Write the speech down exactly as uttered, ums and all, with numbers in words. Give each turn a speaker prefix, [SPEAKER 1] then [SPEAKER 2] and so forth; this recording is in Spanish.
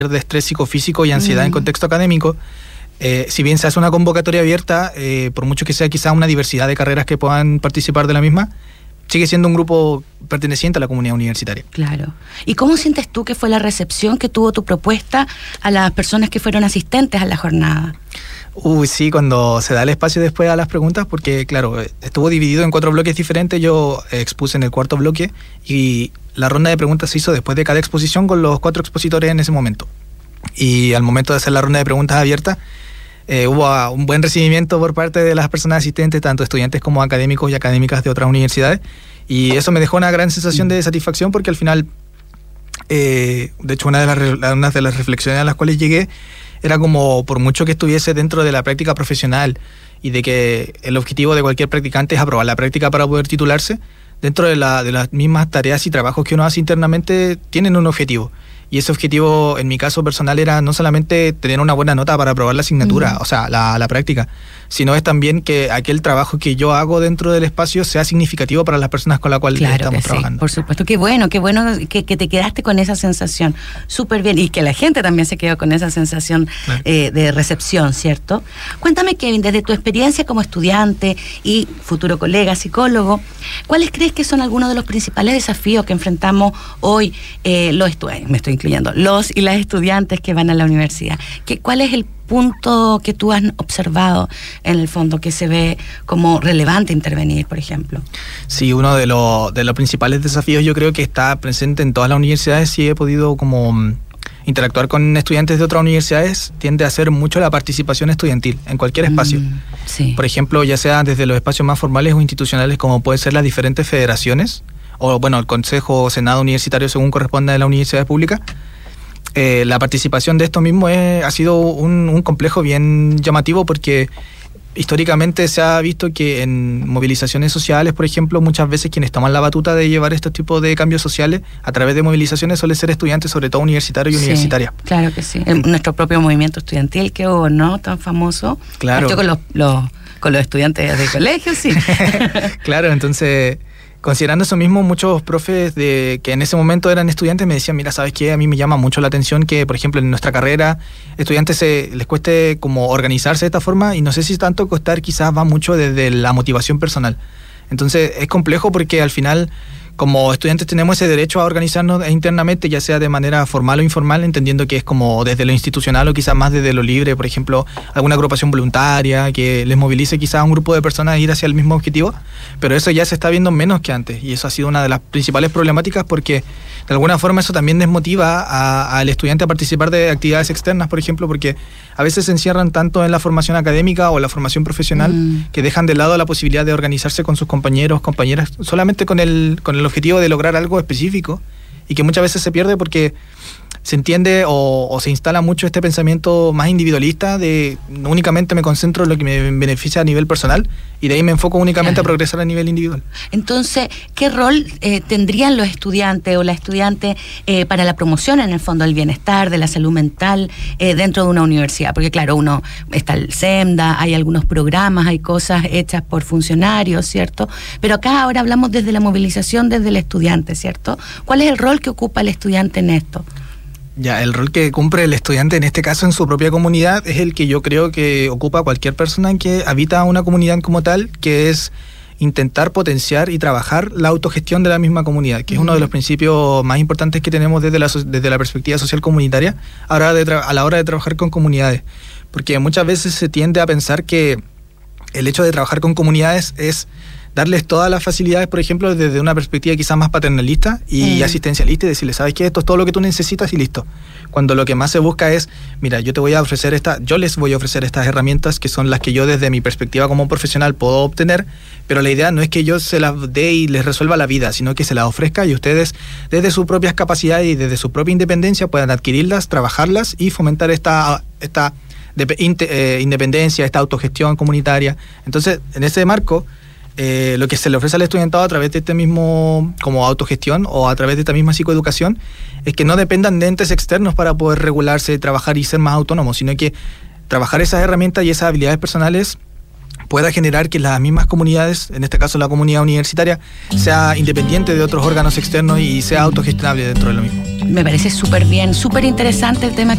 [SPEAKER 1] de estrés psicofísico y ansiedad mm. en contexto académico, eh, si bien se hace una convocatoria abierta, eh, por mucho que sea quizá una diversidad de carreras que puedan participar de la misma, sigue siendo un grupo perteneciente a la comunidad universitaria.
[SPEAKER 2] Claro. ¿Y cómo sientes tú que fue la recepción que tuvo tu propuesta a las personas que fueron asistentes a la jornada?
[SPEAKER 1] Uy, sí, cuando se da el espacio después a las preguntas, porque claro, estuvo dividido en cuatro bloques diferentes, yo expuse en el cuarto bloque y la ronda de preguntas se hizo después de cada exposición con los cuatro expositores en ese momento. Y al momento de hacer la ronda de preguntas abiertas, Eh, hubo uh, un buen recibimiento por parte de las personas asistentes, tanto estudiantes como académicos y académicas de otras universidades, y eso me dejó una gran sensación de satisfacción porque al final, eh, de hecho una de, las, una de las reflexiones a las cuales llegué era como, por mucho que estuviese dentro de la práctica profesional y de que el objetivo de cualquier practicante es aprobar la práctica para poder titularse, dentro de, la, de las mismas tareas y trabajos que uno hace internamente tienen un objetivo. Y ese objetivo, en mi caso personal, era no solamente tener una buena nota para aprobar la asignatura, mm. o sea, la, la práctica, sino es también que aquel trabajo que yo hago dentro del espacio sea significativo para las personas con las cuales
[SPEAKER 2] claro
[SPEAKER 1] estamos
[SPEAKER 2] que
[SPEAKER 1] trabajando.
[SPEAKER 2] Sí, por supuesto, qué bueno, qué bueno que, que te quedaste con esa sensación, súper bien, y que la gente también se quedó con esa sensación claro. eh, de recepción, ¿cierto? Cuéntame, Kevin, desde tu experiencia como estudiante y futuro colega, psicólogo, ¿cuáles crees que son algunos de los principales desafíos que enfrentamos hoy eh, los estudiantes, me estoy incluyendo, los y las estudiantes que van a la universidad? ¿Qué, ¿Cuál es el punto que tú has observado en el fondo que se ve como relevante intervenir, por ejemplo?
[SPEAKER 1] Sí, uno de, lo, de los principales desafíos yo creo que está presente en todas las universidades. Si he podido como interactuar con estudiantes de otras universidades, tiende a ser mucho la participación estudiantil en cualquier espacio. Mm, sí. Por ejemplo, ya sea desde los espacios más formales o institucionales, como pueden ser las diferentes federaciones, o bueno, el Consejo o Senado Universitario según corresponda de la universidad pública. Eh, la participación de esto mismo es, ha sido un, un complejo bien llamativo porque históricamente se ha visto que en movilizaciones sociales, por ejemplo, muchas veces quienes toman la batuta de llevar estos tipos de cambios sociales a través de movilizaciones suelen ser estudiantes, sobre todo universitarios y sí, universitarias.
[SPEAKER 2] Claro que sí. El, nuestro propio movimiento estudiantil que hubo, ¿no? Tan famoso.
[SPEAKER 1] Claro.
[SPEAKER 2] Esto con los, los, con los estudiantes de colegio, sí.
[SPEAKER 1] Claro, entonces... Considerando eso mismo, muchos profes de que en ese momento eran estudiantes me decían, mira, ¿sabes qué? A mí me llama mucho la atención que, por ejemplo, en nuestra carrera, estudiantes se, les cueste como organizarse de esta forma y no sé si tanto costar, quizás va mucho desde la motivación personal. Entonces es complejo porque al final, como estudiantes tenemos ese derecho a organizarnos internamente, ya sea de manera formal o informal, entendiendo que es como desde lo institucional o quizás más desde lo libre, por ejemplo, alguna agrupación voluntaria que les movilice quizás a un grupo de personas a ir hacia el mismo objetivo, pero eso ya se está viendo menos que antes y eso ha sido una de las principales problemáticas porque de alguna forma eso también desmotiva a, al estudiante a participar de actividades externas, por ejemplo, porque a veces se encierran tanto en la formación académica o la formación profesional mm. que dejan de lado la posibilidad de organizarse con sus compañeros, compañeras, solamente con el, con el objetivo de lograr algo específico y que muchas veces se pierde porque se entiende o, o se instala mucho este pensamiento más individualista de únicamente me concentro en lo que me beneficia a nivel personal y de ahí me enfoco únicamente claro. a progresar a nivel individual.
[SPEAKER 2] Entonces, ¿qué rol eh, tendrían los estudiantes o la estudiante eh, para la promoción en el fondo del bienestar, de la salud mental eh, dentro de una universidad? Porque claro, uno está el SEMDA, hay algunos programas, hay cosas hechas por funcionarios, ¿cierto? Pero acá ahora hablamos desde la movilización, desde el estudiante, ¿cierto? ¿Cuál es el rol que ocupa el estudiante en esto?
[SPEAKER 1] Ya, el rol que cumple el estudiante en este caso en su propia comunidad es el que yo creo que ocupa cualquier persona que habita una comunidad como tal, que es intentar potenciar y trabajar la autogestión de la misma comunidad, que es uno de los principios más importantes que tenemos desde la, desde la perspectiva social comunitaria a la hora de, tra- a la hora de trabajar con comunidades, porque muchas veces se tiende a pensar que el hecho de trabajar con comunidades es darles todas las facilidades, por ejemplo, desde una perspectiva quizás más paternalista y mm. asistencialista y decirles, ¿sabes qué? Esto es todo lo que tú necesitas y listo. Cuando lo que más se busca es, mira, yo te voy a ofrecer esta, yo les voy a ofrecer estas herramientas que son las que yo desde mi perspectiva como profesional puedo obtener, pero la idea no es que yo se las dé y les resuelva la vida, sino que se las ofrezca y ustedes desde sus propias capacidades y desde su propia independencia puedan adquirirlas, trabajarlas y fomentar esta, esta de, eh, independencia, esta autogestión comunitaria. Entonces, en ese marco, Eh, lo que se le ofrece al estudiantado a través de este mismo como autogestión o a través de esta misma psicoeducación es que no dependan de entes externos para poder regularse, trabajar y ser más autónomos, sino que trabajar esas herramientas y esas habilidades personales pueda generar que las mismas comunidades, en este caso la comunidad universitaria, sea independiente de otros órganos externos y sea autogestionable dentro de lo mismo.
[SPEAKER 2] Me parece súper bien, súper interesante el tema